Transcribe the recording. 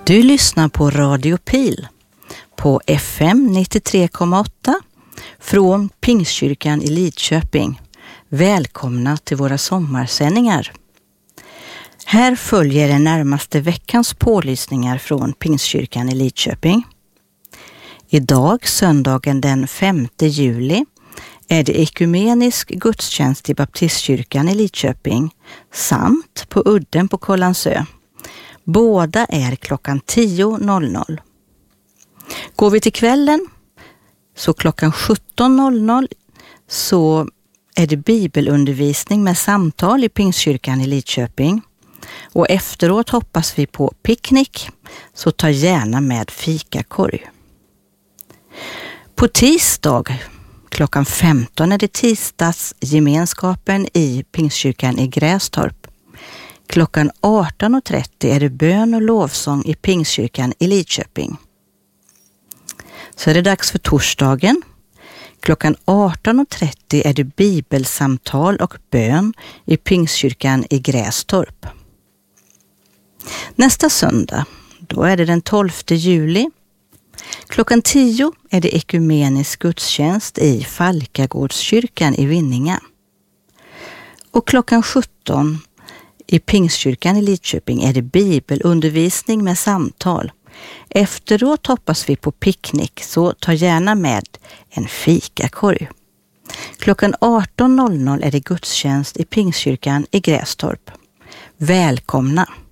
Du lyssnar på Radio Pil på FM 93,8 från Pingstkyrkan i Lidköping. Välkomna till våra sommarsändningar. Här följer den närmaste veckans pålysningar från Pingstkyrkan i Lidköping. Idag, söndagen den 5 juli, är det ekumenisk gudstjänst i Baptistkyrkan i Lidköping samt på Udden på Kållandsö. Båda är klockan 10.00. Går vi till kvällen så klockan 17.00 så är det bibelundervisning med samtal i Pingstkyrkan i Lidköping. Och efteråt hoppas vi på picknick, så ta gärna med fikakorg. På tisdag klockan 15 är det tisdagsgemenskapen i Pingstkyrkan i Grästorp. Klockan 18.30 är det bön och lovsång i Pingstkyrkan i Lidköping. Så är det dags för torsdagen. Klockan 18.30 är det bibelsamtal och bön i Pingstkyrkan i Grästorp. Nästa söndag, då är det den 12 juli. Klockan 10 är det ekumenisk gudstjänst i Falkagårdskyrkan i Vinninga. Och klockan 17 i Pingstkyrkan i Lidköping är det bibelundervisning med samtal. Efteråt hoppas vi på picknick, så ta gärna med en fikakorg. Klockan 18.00 är det gudstjänst i Pingstkyrkan i Grästorp. Välkomna!